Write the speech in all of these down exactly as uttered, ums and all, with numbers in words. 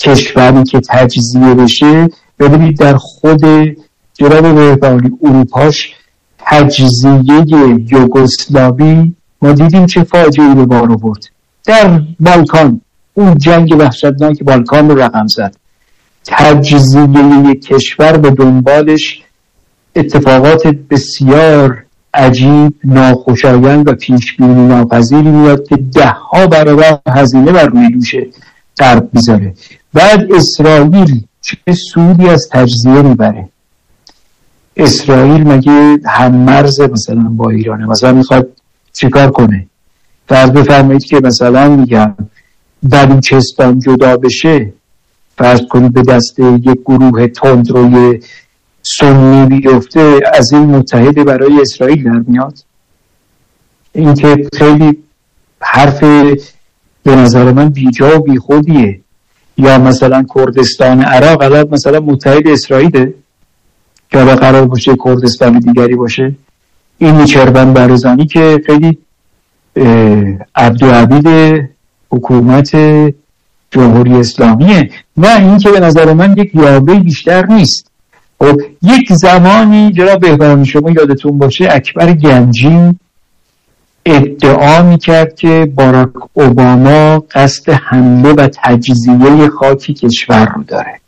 کشوری که تجزیه بشه، ببینید در خود جناب بهبانی اروپاش تجزیه یوگسلاوی ما دیدیم چه فاجعه‌ای به بار آورد. در بالکان اون جنگ وحشتناک بالکان رو رقم زد. تجزیه یک کشور به دنبالش اتفاقات بسیار عجیب، ناخوشایند و پیش‌بینی ناپذیری میاد که ده ها برابر هزینه بر روی دوش غرب میذاره. بعد اسرائیل چه سودی از تجزیه میبره؟ اسرائیل مگه هم مرز مثلا با ایرانه؟ مثلا میخواد چیکار کنه؟ فرض بفرمایید که مثلا میگم بلوچستان جدا بشه، فرض کنید به دست یک گروه تندروی سنی بیفته، از این متحد برای اسرائیل در میاد؟ این که خیلی حرف به نظر من بیجا و بیخودیه. یا مثلا کردستان عراق الان مثلا متحد اسرائیله که الان قرار باشه کردستان دیگری باشه. این نیچربن برزانی که خیلی عبدالعبید حکومت جمهوری اسلامیه. نه، این که به نظر من یک یابه بیشتر نیست. خب یک زمانی جناب بهبانی شما یادتون باشه اکبر گنجی ادعا میکرد که باراک اوباما قصد حمله و تجزیه خاکی کشور رو داره.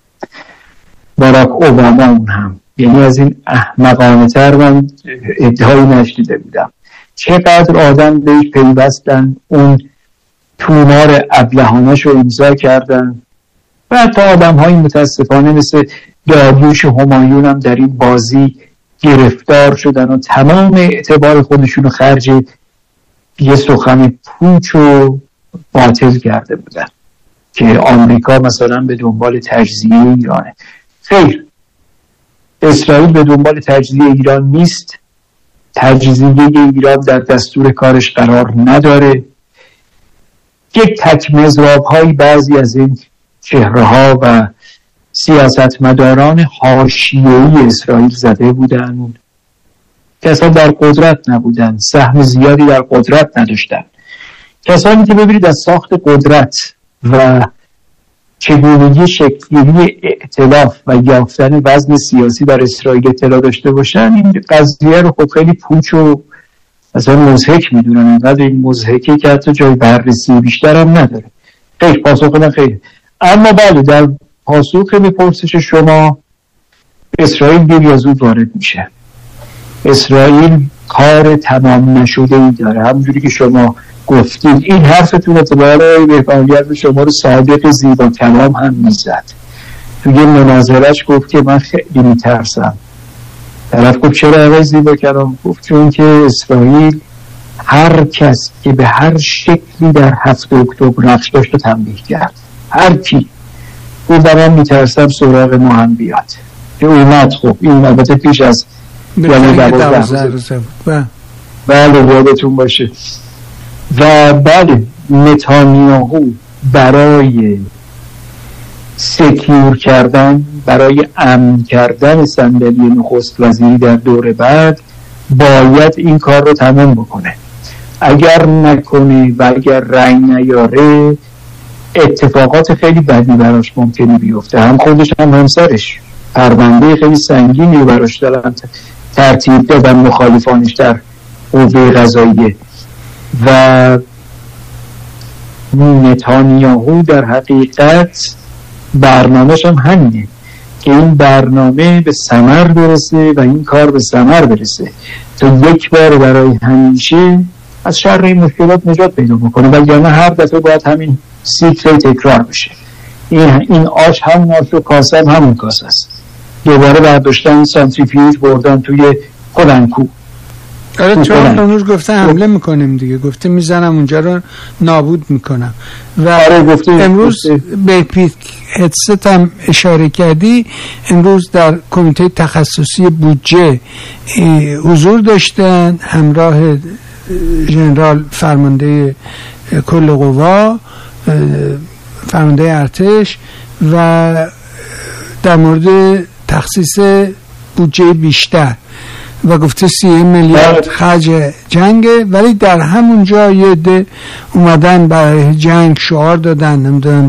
باراک اوباما اون هم، یعنی از این احمقانه تر من ادعایی نشنیده بودم. چقدر آدم بهش پیوستن، اون تومار ابلهانش رو امضا کردن و حتی آدم های متاسفانه مثل داریوش همایون هم در این بازی گرفتار شدن و تمام اعتبار خودشون رو خرج یه سخن پوچ و باطل کرده بودن که آمریکا مثلا به دنبال تجزیه ایرانه. خیر، اسرائیل به دنبال تجزیه ایران نیست. تجزیه ایران در دستور کارش قرار نداره. یک تک مضراب های بعضی از این چهره ها و سیاستمداران حاشیه‌ای اسرائیل زده بودند که اصلا در قدرت نبودند، سهم زیادی در قدرت نداشتند. کسانی که ببینید از ساخت قدرت و چگونگی شکلی ائتلاف و یافتن وزن سیاسی در اسرائیل اطلاع داشته باشن، این قضیه رو خب خیلی پوچ و اصلا مضحک میدونن. اینقدر این مضحکه که حتی جای بررسی بیشتر هم نداره. خیلی پاسخ من خیلی. اما بله، در پاسخ به پرسش شما، اسرائیل دیر یا زود وارد میشه. اسرائیل کار تمام نشده ای داره. همونجوری که شما گفتید، این حرفتون اعتبار بهبانیت شما رو صادق زیبا کلام هم میزد. توی مناظرش گفت که من خیلی میترسم. طرف گفت چرا آقای زیبا کلام؟ گفت چون که اسرائیل هر کس که به هر شکلی در هفت اکتبر نقش داشت رو تنبیه کرد. هر کی. گفت من میترسم سراغ ما هم بیاد. که اومد. خب این البته پیش از یعنی دوازده روزه بود. بله یادتون باشه. و بله، نتانیاهو برای سکیور کردن، برای امن کردن صندلی نخست وزیری در دور بعد باید این کار رو تمام بکنه. اگر نکنه و اگر رأی نیاره، اتفاقات خیلی بدی براش ممکنه بیفته. هم خودش هم همسرش پرونده خیلی سنگینی براش دارن ترتیب دادن مخالفانش در قوه قضاییه. و نتانیاهو در حقیقت برنامه‌ش هم همینه که این برنامه به ثمر برسه و این کار به ثمر برسه تا یک بار برای همیشه از شر این مشکلات نجات پیدا بکنه. و یا نه هر دفعه باید همین سیکل تکرار بشه. این این آش همون آش و کاسه هم همون کاسه است. دوباره برداشتن سانتریفیوژ بردن توی کلنکو. آره، چون امروز گفته حمله میکنیم دیگه، گفته میزنم اونجا رو نابود میکنم. و آره گفته امروز گفته. به پیت هدست هم اشاره کردی، امروز در کمیته تخصصی بودجه حضور داشتن همراه ژنرال فرمانده کل قوا، فرمانده ارتش، و در مورد تخصیص بودجه بیشتر و گفته سی میلیارد خرج جنگه. ولی در همون جا یه ده اومدن برای جنگ شعار دادن، نمیدونم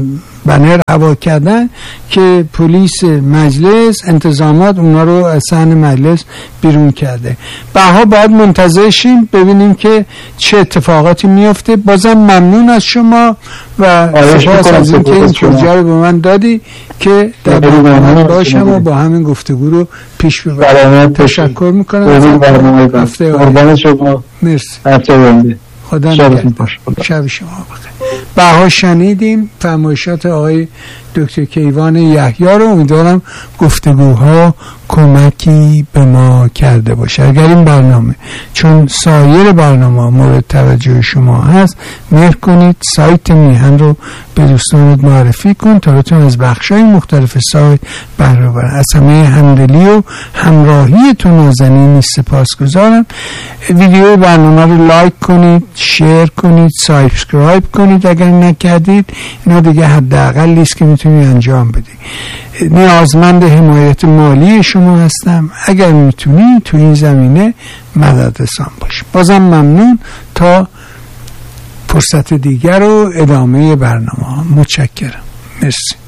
بنر هوا کردن که پلیس مجلس انتظامات اونا رو از صحن مجلس بیرون کرده. بعدها باید منتظر شیم ببینیم که چه اتفاقاتی میفته. بازم ممنون از شما و سپاس از اینکه این پروژه رو به من دادی که در برنامه باشم و با همین گفتگو رو پیش ببرم. تشکر میکنم. هفته قربان شما. مرسی. هفته بنده. خدا نگهدار. شب شما بخیر. بها شنیدیم فرمایشات آقای دکتر کیوان یحیی رو. امیدوارم گفتگوها کمکی به ما کرده باشه. اگر این برنامه چون سایر برنامه مورد توجه شما هست، مهر کنید سایت میهن رو به دوستانت معرفی کن تا بتون از بخشای مختلف سایت بهره ببرن. از همه همدلی و همراهیتون نازنین سپاسگزارم. ویدیو برنامه رو لایک کنید، شیر کنید، سابسکرایب کنید اگر نکردید. اینا دیگه حداقلی است که میتونید انجام بدید. نیازمند حمایت مالی شما هستم. اگر میتونید تو این زمینه مدد رسان باشید. بازم ممنون. تا فرصت دیگر و ادامه برنامه. متشکرم. مرسی.